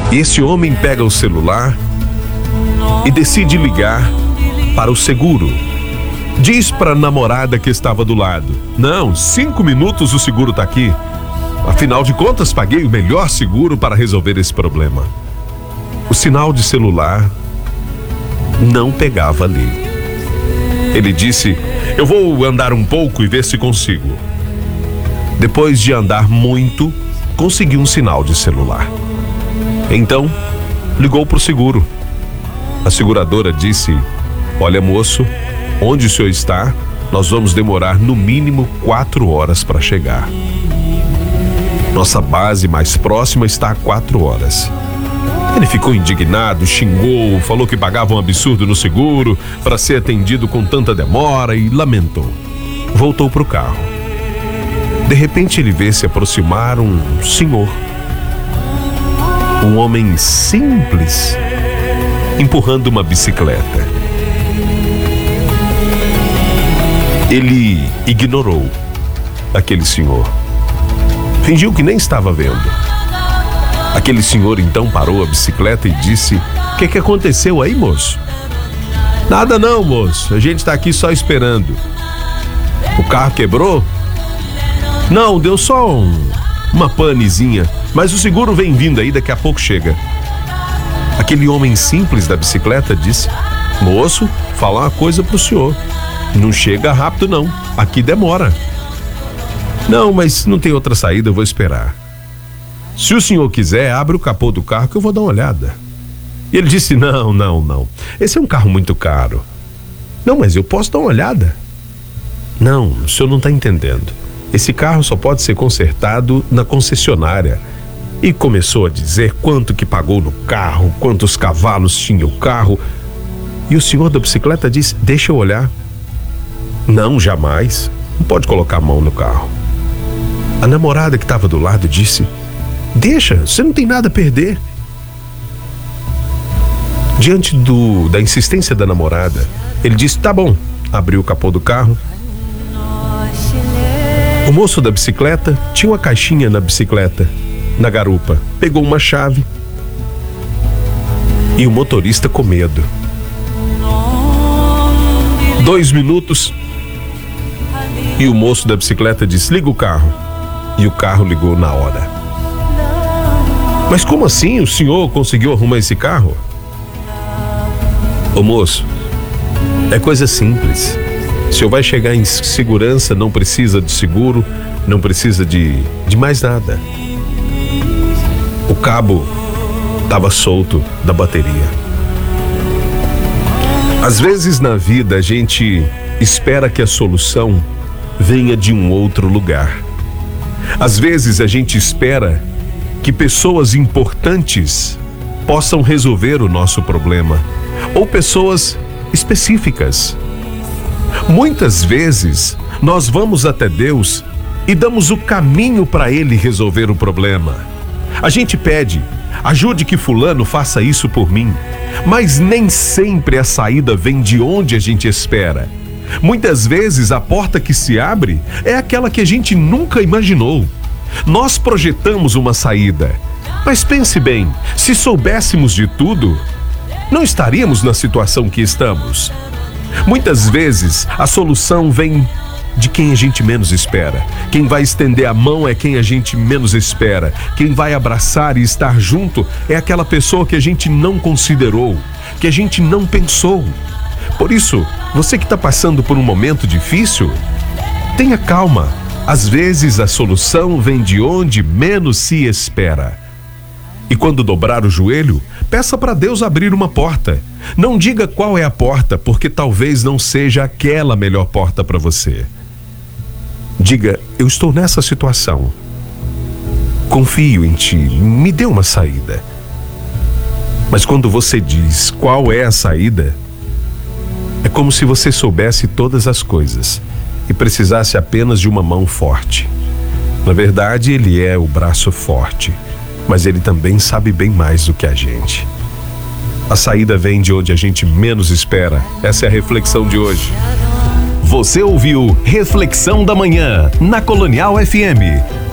Esse homem pega o celular e decide ligar para o seguro. Diz para a namorada que estava do lado: não, 5 minutos o seguro está aqui. Afinal de contas, paguei o melhor seguro para resolver esse problema. O sinal de celular não pegava ali. Ele disse: eu vou andar um pouco e ver se consigo. Depois de andar muito, conseguiu um sinal de celular. Então, ligou para o seguro. A seguradora disse: olha, moço, onde o senhor está? Nós vamos demorar no mínimo 4 horas para chegar. Nossa base mais próxima está a 4 horas. Ele ficou indignado, xingou, falou que pagava um absurdo no seguro para ser atendido com tanta demora e lamentou. Voltou para o carro. De repente ele vê se aproximar um senhor. Um homem simples, empurrando uma bicicleta. Ele ignorou aquele senhor. Fingiu que nem estava vendo. Aquele senhor então parou a bicicleta e disse: o que aconteceu aí, moço? Nada não, moço. A gente está aqui só esperando. O carro quebrou? Não, deu só uma panezinha. Mas o seguro vem vindo aí, daqui a pouco chega. Aquele homem simples da bicicleta disse: moço, falar uma coisa pro senhor. Não chega rápido não, aqui demora. Não, mas não tem outra saída, eu vou esperar. Se o senhor quiser, abre o capô do carro que eu vou dar uma olhada. E ele disse: não. Esse é um carro muito caro. Não, mas eu posso dar uma olhada. Não, o senhor não está entendendo. Esse carro só pode ser consertado na concessionária. E começou a dizer quanto que pagou no carro, quantos cavalos tinha o carro. E o senhor da bicicleta disse: deixa eu olhar. Não, jamais. Não pode colocar a mão no carro. A namorada que estava do lado disse: deixa, você não tem nada a perder. Diante da insistência da namorada, ele disse: tá bom. Abriu o capô do carro. O moço da bicicleta tinha uma caixinha na bicicleta, na garupa. Pegou uma chave. E o motorista com medo. 2 minutos. E o moço da bicicleta disse: liga o carro. E o carro ligou na hora. Mas como assim o senhor conseguiu arrumar esse carro? Ô moço, é coisa simples. O senhor vai chegar em segurança, não precisa de seguro, não precisa de mais nada. O cabo estava solto da bateria. Às vezes na vida a gente espera que a solução venha de um outro lugar. Às vezes a gente espera que pessoas importantes possam resolver o nosso problema, ou pessoas específicas. Muitas vezes nós vamos até Deus e damos o caminho para Ele resolver o problema. A gente pede: ajude que fulano faça isso por mim. Mas nem sempre a saída vem de onde a gente espera. Muitas vezes a porta que se abre é aquela que a gente nunca imaginou. Nós projetamos uma saída, mas pense bem, se soubéssemos de tudo, não estaríamos na situação que estamos. Muitas vezes a solução vem de quem a gente menos espera. Quem vai estender a mão é quem a gente menos espera. Quem vai abraçar e estar junto é aquela pessoa que a gente não considerou, que a gente não pensou. Por isso, você que está passando por um momento difícil, tenha calma. Às vezes a solução vem de onde menos se espera. E quando dobrar o joelho, peça para Deus abrir uma porta. Não diga qual é a porta, porque talvez não seja aquela melhor porta para você. Diga: eu estou nessa situação. Confio em ti, me dê uma saída. Mas quando você diz qual é a saída, é como se você soubesse todas as coisas e precisasse apenas de uma mão forte. Na verdade, Ele é o braço forte, mas Ele também sabe bem mais do que a gente. A saída vem de onde a gente menos espera. Essa é a reflexão de hoje. Você ouviu Reflexão da Manhã, na Colonial FM.